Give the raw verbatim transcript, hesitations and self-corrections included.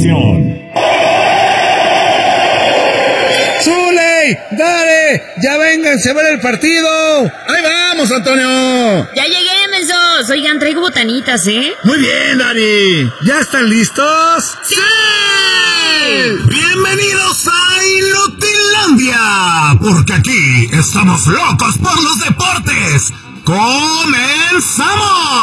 información. ¡Zule! ¡Dale! ¡Ya vénganse a ver el partido! ¡Ahí vamos, Antonio! Ya llegué, mensos. Oigan, traigo botanitas, ¿eh? Muy bien, Dani. ¿Ya están listos? ¡Sí! Bienvenidos a Inutilandia, porque aquí estamos locos por los deportes. ¡Comenzamos!